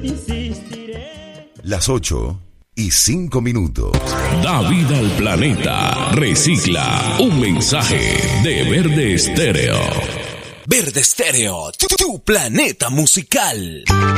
Las 8:05. Da vida al planeta. Recicla. Un mensaje de Verde Estéreo. Verde Estéreo, tu planeta musical.